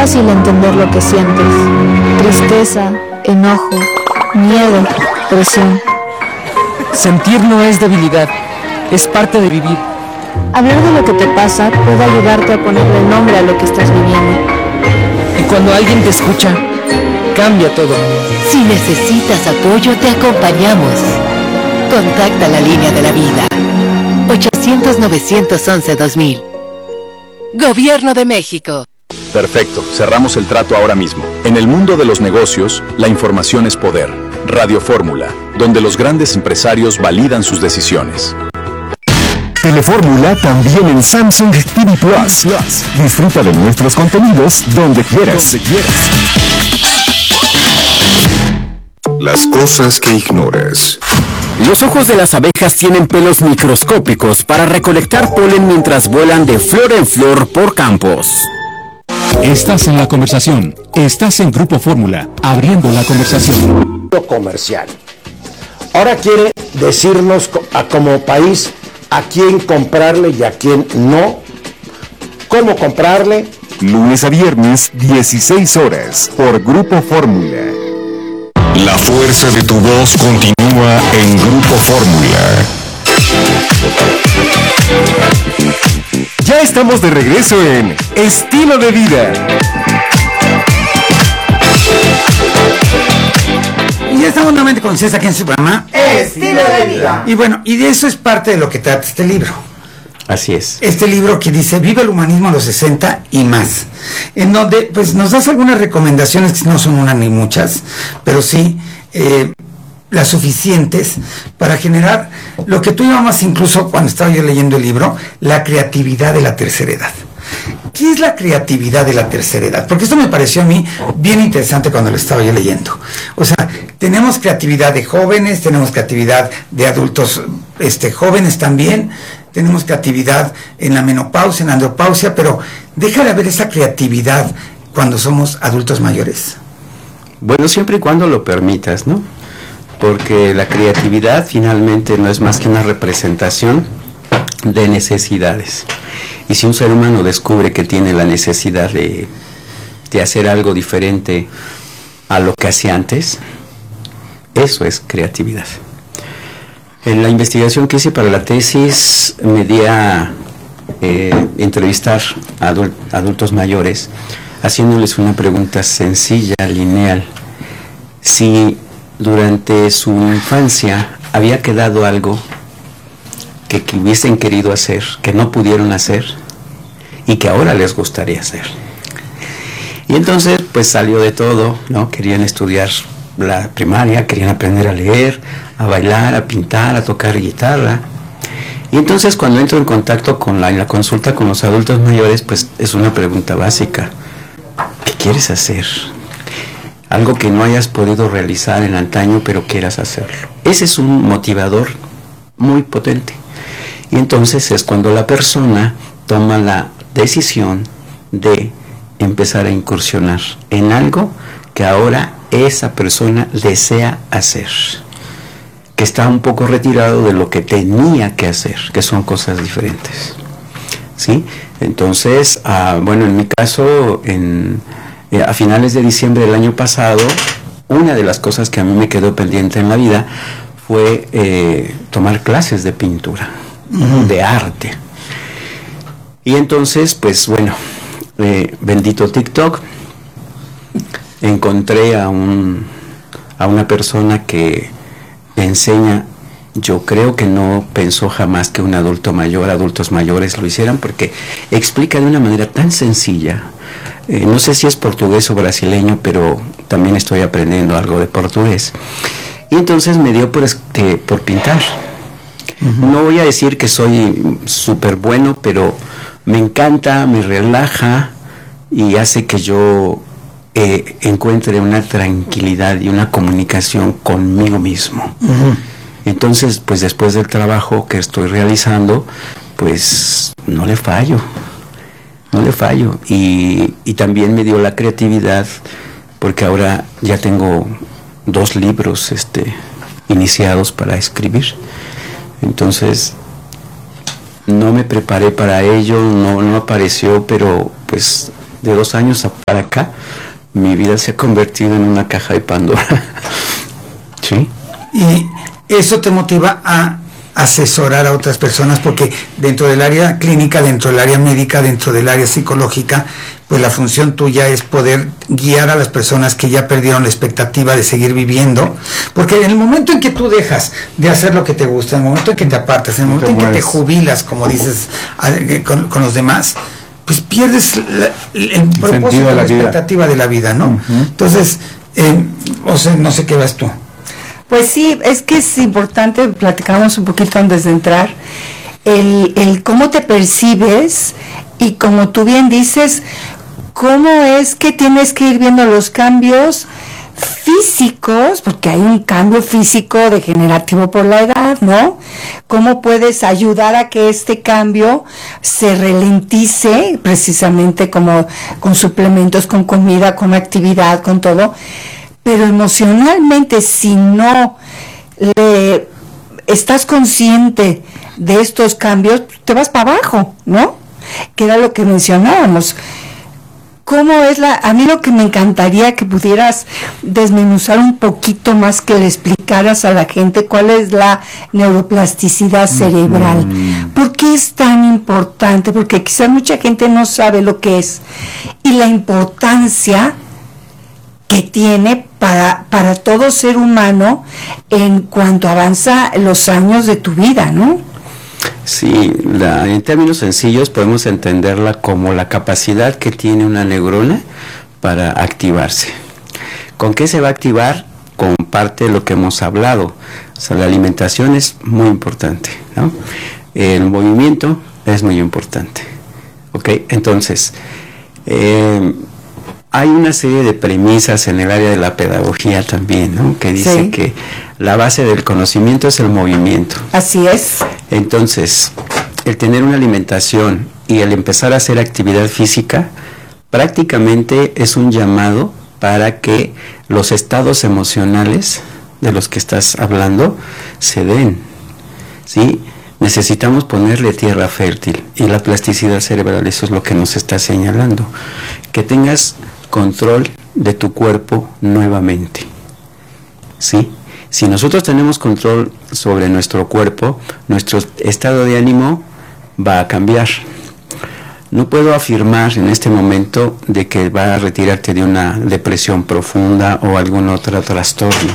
fácil entender lo que sientes: tristeza, enojo, miedo, presión. Sentir no es debilidad, es parte de vivir. Hablar de lo que te pasa puede ayudarte a ponerle nombre a lo que estás viviendo. Y cuando alguien te escucha, cambia todo. Si necesitas apoyo, te acompañamos. Contacta la línea de la vida. 800-911-2000. Gobierno de México. Perfecto, cerramos el trato ahora mismo. En el mundo de los negocios, la información es poder. Radio Fórmula, donde los grandes empresarios validan sus decisiones. Telefórmula también en Samsung TV Plus. Disfruta de nuestros contenidos donde quieras. Las cosas que ignoras. Los ojos de las abejas tienen pelos microscópicos para recolectar polen mientras vuelan de flor en flor por campos. Estás en la conversación. Estás en Grupo Fórmula, abriendo la conversación. Comercial. Ahora quiere decirnos como país a quién comprarle y a quién no. ¿Cómo comprarle? Lunes a viernes, 16 horas, por Grupo Fórmula. La fuerza de tu voz continúa en Grupo Fórmula. Ya estamos de regreso en Estilo de Vida. Y ya estamos nuevamente con César aquí en su programa Estilo de Vida. Y bueno, y de eso es parte de lo que trata este libro. Así es. Este libro que dice Vive el humanismo a los 60 y más, en donde pues nos das algunas recomendaciones que no son una ni muchas, pero sí las suficientes para generar lo que tú llamas, incluso cuando estaba yo leyendo el libro, la creatividad de la tercera edad. ¿Qué es la creatividad de la tercera edad? Porque esto me pareció a mí bien interesante cuando lo estaba yo leyendo. O sea, tenemos creatividad de jóvenes, tenemos creatividad de adultos jóvenes también, tenemos creatividad en la menopausia, en la andropausia, pero deja de haber esa creatividad cuando somos adultos mayores. Bueno, siempre y cuando lo permitas, ¿no? Porque la creatividad finalmente no es más que una representación de necesidades. Y si un ser humano descubre que tiene la necesidad de hacer algo diferente a lo que hacía antes, eso es creatividad. En la investigación que hice para la tesis me di a entrevistar a adultos mayores, haciéndoles una pregunta sencilla, lineal. Si durante su infancia había quedado algo que hubiesen querido hacer, que no pudieron hacer y que ahora les gustaría hacer. Y entonces pues salió de todo, ¿no? Querían estudiar la primaria, querían aprender a leer, a bailar, a pintar, a tocar guitarra. Y entonces cuando entro en contacto con en la consulta con los adultos mayores, pues es una pregunta básica: ¿qué quieres hacer? Algo que no hayas podido realizar en antaño, pero quieras hacerlo. Ese es un motivador muy potente. Y entonces es cuando la persona toma la decisión de empezar a incursionar en algo que ahora esa persona desea hacer, que está un poco retirado de lo que tenía que hacer, que son cosas diferentes, ¿sí? Entonces, bueno, en mi caso, a finales de diciembre del año pasado, una de las cosas que a mí me quedó pendiente en la vida fue tomar clases de pintura, de arte. Y entonces, pues bueno, bendito TikTok, encontré a una persona que enseña. Yo creo que no pensó jamás que un adulto mayor, adultos mayores lo hicieran, porque explica de una manera tan sencilla. No sé si es portugués o brasileño, pero también estoy aprendiendo algo de portugués. Y entonces me dio por pintar. No voy a decir que soy súper bueno, pero me encanta, me relaja y hace que yo encuentre una tranquilidad y una comunicación conmigo mismo. Entonces, pues después del trabajo que estoy realizando, pues no le fallo. Y también me dio la creatividad, porque ahora ya tengo 2 libros iniciados para escribir. Entonces no me preparé para ello, no apareció, pero pues de 2 años para acá, mi vida se ha convertido en una caja de Pandora. ¿Sí? Y eso te motiva a asesorar a otras personas, porque dentro del área clínica, dentro del área médica, dentro del área psicológica, pues la función tuya es poder guiar a las personas que ya perdieron la expectativa de seguir viviendo, porque en el momento en que tú dejas de hacer lo que te gusta, en el momento en que te apartas, en el momento en que te jubilas, como dices, con los demás, pues pierdes el propósito, la expectativa de la vida, ¿no? Entonces, o sea, no sé qué vas tú. Pues sí, es que es importante, platicamos un poquito antes de entrar, el cómo te percibes y como tú bien dices, cómo es que tienes que ir viendo los cambios físicos, porque hay un cambio físico degenerativo por la edad, ¿no? ¿Cómo puedes ayudar a que este cambio se ralentice, precisamente como con suplementos, con comida, con actividad, con todo? Pero emocionalmente, si no estás consciente de estos cambios, te vas para abajo, ¿no? Que era lo que mencionábamos. ¿Cómo es a mí lo que me encantaría que pudieras desmenuzar un poquito más, que le explicaras a la gente cuál es la neuroplasticidad cerebral? ¿Por qué es tan importante? Porque quizás mucha gente no sabe lo que es y la importancia que tiene para todo ser humano en cuanto avanza los años de tu vida, ¿no? Sí, en términos sencillos podemos entenderla como la capacidad que tiene una neurona para activarse. ¿Con qué se va a activar? Con parte de lo que hemos hablado. O sea, la alimentación es muy importante, ¿no? El movimiento es muy importante. ¿Ok? Entonces, hay una serie de premisas en el área de la pedagogía también, ¿no? Que dice que la base del conocimiento es el movimiento. Así es. Entonces, el tener una alimentación y el empezar a hacer actividad física prácticamente es un llamado para que los estados emocionales de los que estás hablando se den, ¿sí? Necesitamos ponerle tierra fértil, y la plasticidad cerebral, eso es lo que nos está señalando, que tengas control de tu cuerpo nuevamente, ¿sí? Si nosotros tenemos control sobre nuestro cuerpo, nuestro estado de ánimo va a cambiar. No puedo afirmar en este momento de que va a retirarte de una depresión profunda o algún otro trastorno,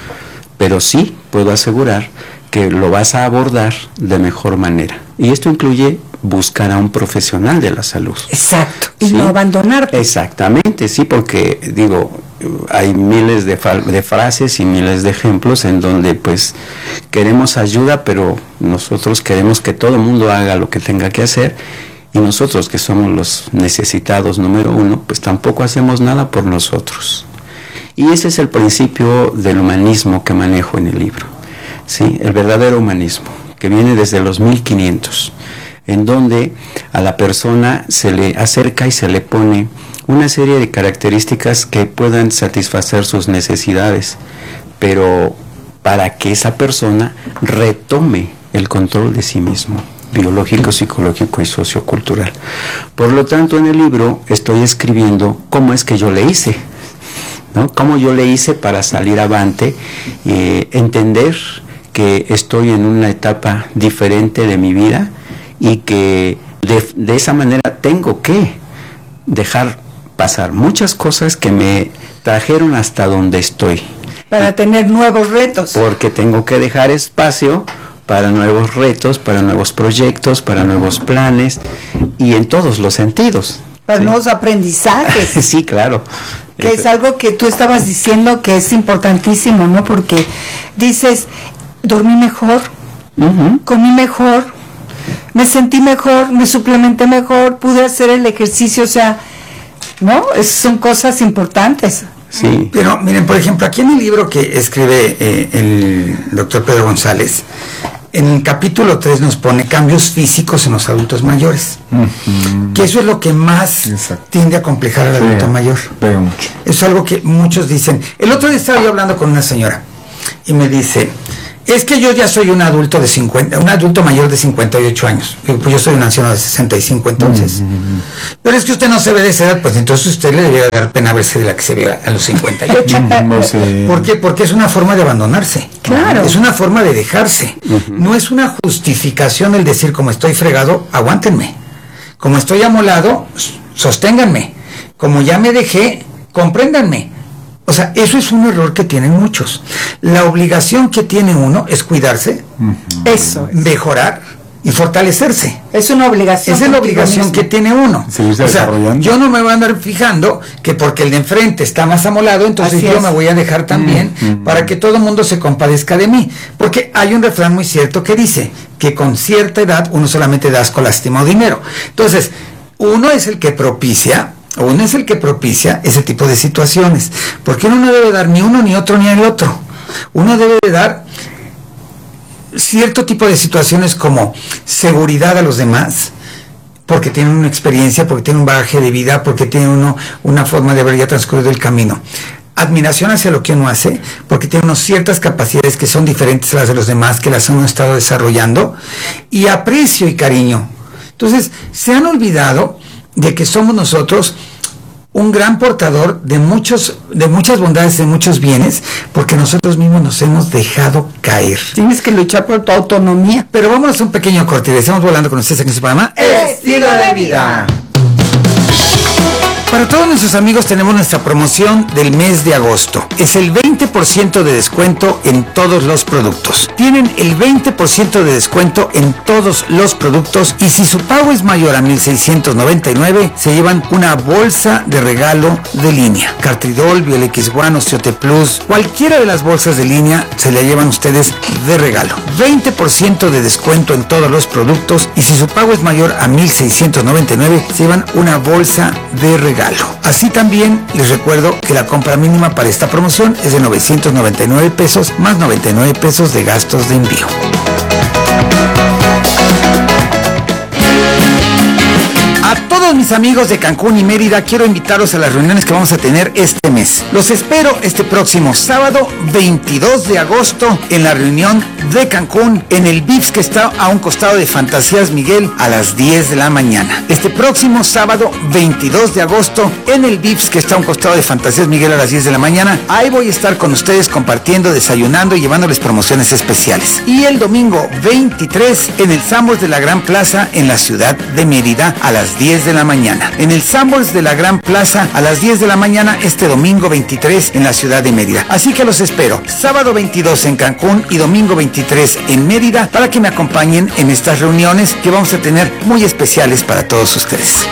pero sí puedo asegurar que lo vas a abordar de mejor manera. Y esto incluye buscar a un profesional de la salud. Exacto, y ¿sí? no abandonarte. Exactamente, sí, porque digo, hay miles de frases y miles de ejemplos en donde pues queremos ayuda, pero nosotros queremos que todo el mundo haga lo que tenga que hacer, y nosotros, que somos los necesitados número uno, pues tampoco hacemos nada por nosotros. Y ese es el principio del humanismo que manejo en el libro, ¿sí? El verdadero humanismo, que viene desde los 1500, en donde a la persona se le acerca y se le pone una serie de características que puedan satisfacer sus necesidades, pero para que esa persona retome el control de sí mismo, biológico, psicológico y sociocultural. Por lo tanto, en el libro estoy escribiendo cómo es que yo le hice, ¿no? Cómo yo le hice para salir avante, entender que estoy en una etapa diferente de mi vida y que de esa manera tengo que dejar pasar muchas cosas que me trajeron hasta donde estoy. Para tener nuevos retos. Porque tengo que dejar espacio para nuevos retos, para nuevos proyectos, para nuevos planes, y en todos los sentidos. Para nuevos aprendizajes. Sí, claro. Que es algo que tú estabas diciendo que es importantísimo, ¿no? Porque dices, dormí mejor, comí mejor, me sentí mejor, me suplementé mejor, pude hacer el ejercicio, o sea, ¿no? Son cosas importantes. Sí. Pero miren, por ejemplo, aquí en el libro que escribe el doctor Pedro González, en el capítulo 3 nos pone cambios físicos en los adultos mayores, que eso es lo que más tiende a complejar al adulto mayor. Eso es algo que muchos dicen. El otro día estaba yo hablando con una señora y me dice, es que yo ya soy un adulto mayor de 58 años. Pues yo soy un anciano de 65 entonces. Pero es que usted no se ve de esa edad, pues entonces usted le debería dar pena verse de la que se ve a los 58. No sé. ¿Por qué? Porque es una forma de abandonarse. Claro. Es una forma de dejarse. No es una justificación el decir, como estoy fregado, aguántenme. Como estoy amolado, sosténganme. Como ya me dejé, compréndanme. O sea, eso es un error que tienen muchos. La obligación que tiene uno es cuidarse, Eso es. mejorar y fortalecerse. Es una obligación. Esa es la obligación que tiene uno. Seguirse O sea, desarrollando. yo no me voy a andar fijando que porque el de enfrente está más amolado, entonces Así yo es. me voy a dejar también para que todo el mundo se compadezca de mí. Porque hay un refrán muy cierto que dice que con cierta edad uno solamente da asco, lástima o dinero. Entonces, uno es el que propicia ese tipo de situaciones, porque uno no debe dar ni uno ni otro ni el otro. Uno debe de dar cierto tipo de situaciones como seguridad a los demás, porque tienen una experiencia, porque tienen un bagaje de vida, porque tienen uno una forma de haber ya transcurrido el camino. Admiración hacia lo que uno hace, porque tiene unas ciertas capacidades que son diferentes a las de los demás, que las uno ha estado desarrollando, y aprecio y cariño. Entonces, se han olvidado de que somos nosotros un gran portador de muchas bondades, de muchos bienes, porque nosotros mismos nos hemos dejado caer. Tienes que luchar por tu autonomía. Pero vámonos a un pequeño corte y estamos volando con ustedes aquí en su programa Estilo de Vida. Para todos nuestros amigos tenemos nuestra promoción del mes de agosto. Es el 20% de descuento en todos los productos. Tienen el 20% de descuento en todos los productos y si su pago es mayor a 1,699, se llevan una bolsa de regalo de línea. Cartridol, Biolex One, Osteote Plus, cualquiera de las bolsas de línea se la llevan ustedes de regalo. 20% de descuento en todos los productos y si su pago es mayor a 1,699, se llevan una bolsa de regalo. Así también les recuerdo que la compra mínima para esta promoción es de 999 pesos más 99 pesos de gastos de envío. A todos mis amigos de Cancún y Mérida quiero invitarlos a las reuniones que vamos a tener este mes. Los espero este próximo sábado 22 de agosto en la reunión de Cancún en el VIPS que está a un costado de Fantasías Miguel a las 10 de la mañana. Este próximo sábado 22 de agosto en el VIPS que está a un costado de Fantasías Miguel a las 10 de la mañana. Ahí voy a estar con ustedes compartiendo, desayunando y llevándoles promociones especiales. Y el domingo 23 en el Sanborns de la Gran Plaza en la ciudad de Mérida a las 10 de la mañana. En el Sanborns de la Gran Plaza a las 10 de la mañana este domingo 23 en la ciudad de Mérida. Así que los espero sábado 22 en Cancún y domingo 23 en Mérida para que me acompañen en estas reuniones que vamos a tener muy especiales para todos ustedes.